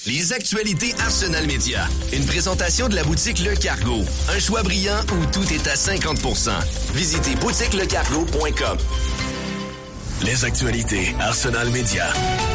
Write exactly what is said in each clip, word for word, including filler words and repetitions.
Les actualités Arsenal Média. Une présentation de la boutique Le Cargo. Un choix brillant où tout est à cinquante pour cent. Visitez boutique le cargo point com. Les actualités Arsenal Média.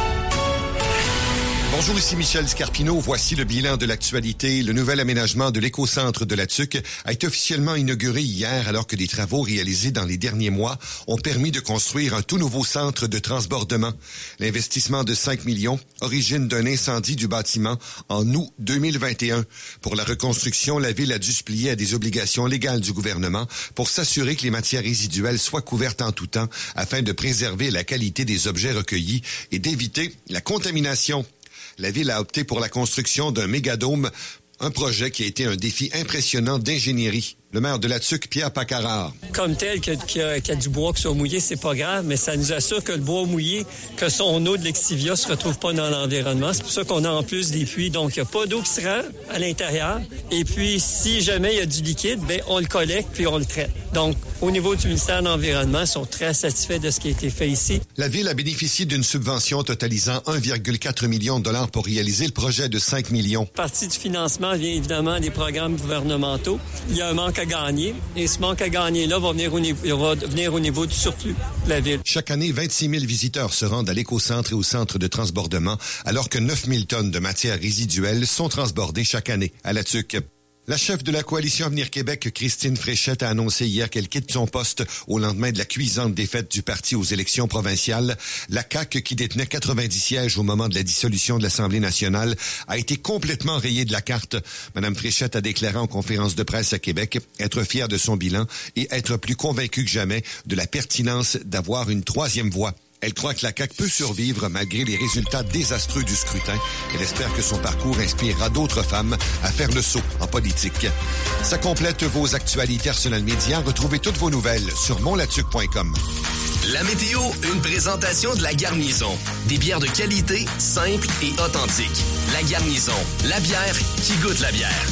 Bonjour, ici Michel Scarpino. Voici le bilan de l'actualité. Le nouvel aménagement de l'écocentre de la Tuque a été officiellement inauguré hier alors que des travaux réalisés dans les derniers mois ont permis de construire un tout nouveau centre de transbordement. L'investissement de cinq millions origine d'un incendie du bâtiment en août deux mille vingt et un. Pour la reconstruction, la Ville a dû se plier à des obligations légales du gouvernement pour s'assurer que les matières résiduelles soient couvertes en tout temps afin de préserver la qualité des objets recueillis et d'éviter la contamination. La Ville a opté pour la construction d'un mégadôme, un projet qui a été un défi impressionnant d'ingénierie. Le maire de la Tuque, Pierre Pacarard. Comme tel, qu'il y, a, qu'il y a du bois qui soit mouillé, c'est pas grave, mais ça nous assure que le bois mouillé, que son eau de l'extivia se retrouve pas dans l'environnement. C'est pour ça qu'on a en plus des puits. Donc, il n'y a pas d'eau qui se rend à l'intérieur. Et puis, si jamais il y a du liquide, ben on le collecte puis on le traite. Donc, au niveau du ministère de l'Environnement, ils sont très satisfaits de ce qui a été fait ici. La Ville a bénéficié d'une subvention totalisant un virgule quatre million de dollars pour réaliser le projet de cinq millions. Partie du financement vient évidemment des programmes gouvernementaux. Il y a un manque à gagner. Et ce manque à gagner-là va venir au niveau, va venir au niveau du surplus de la Ville. Chaque année, vingt-six mille visiteurs se rendent à l'écocentre et au centre de transbordement, alors que neuf mille tonnes de matières résiduelles sont transbordées chaque année à la Tuque. La chef de la Coalition Avenir Québec, Christine Fréchette, a annoncé hier qu'elle quitte son poste au lendemain de la cuisante défaite du parti aux élections provinciales. La C A Q, qui détenait quatre-vingt-dix sièges au moment de la dissolution de l'Assemblée nationale, a été complètement rayée de la carte. Madame Fréchette a déclaré en conférence de presse à Québec être fière de son bilan et être plus convaincue que jamais de la pertinence d'avoir une troisième voie. Elle croit que la C A Q peut survivre malgré les résultats désastreux du scrutin. Elle espère que son parcours inspirera d'autres femmes à faire le saut en politique. Ça complète vos actualités Arsenal Média. Retrouvez toutes vos nouvelles sur mon latuque point com. La météo, une présentation de La Garnison. Des bières de qualité, simples et authentiques. La Garnison, la bière qui goûte la bière.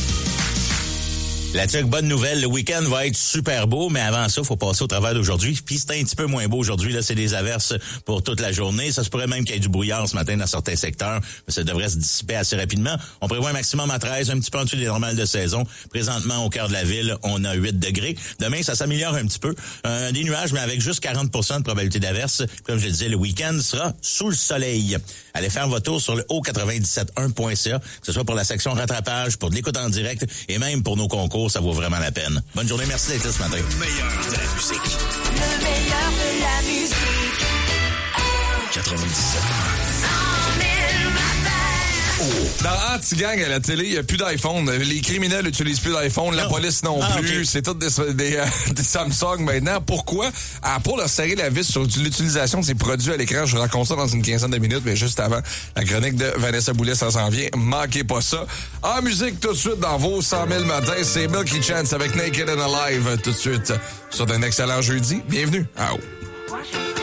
La Tuque, bonne nouvelle, le week-end va être super beau, mais avant ça, il faut passer au travers d'aujourd'hui. Puis c'est un petit peu moins beau aujourd'hui, là, c'est des averses pour toute la journée. Ça se pourrait même qu'il y ait du brouillard ce matin dans certains secteurs, mais ça devrait se dissiper assez rapidement. On prévoit un maximum à treize, un petit peu en dessous des normales de saison. Présentement, au cœur de la ville, on a huit degrés. Demain, ça s'améliore un petit peu. Euh, des nuages, mais avec juste quarante pour cent de probabilité d'averse. Comme je le disais, le week-end sera sous le soleil. Allez faire votre tour sur le haut quatre-vingt-dix-sept un point c a, que ce soit pour la section rattrapage, pour de l'écoute en direct et même pour nos concours. Ça vaut vraiment la peine. Bonne journée, merci d'être là ce matin. Le meilleur de la musique. Le meilleur de la musique. quatre-vingt-dix-sept. Dans Anti-Gang à la télé, il n'y a plus d'iPhone. Les criminels n'utilisent plus d'iPhone, la non. police non ah, plus. Okay. C'est toutes des, des, euh, des Samsung maintenant. Pourquoi? Ah, pour leur serrer la vis sur l'utilisation de ces produits à l'écran, je raconte ça dans une quinzaine de minutes, mais juste avant, la chronique de Vanessa Boulet, ça s'en vient. Manquez pas ça. En musique, tout de suite, dans vos cent mille matins, c'est Milky Chance avec Naked and Alive. Tout de suite, sur un excellent jeudi. Bienvenue. Ah, oh.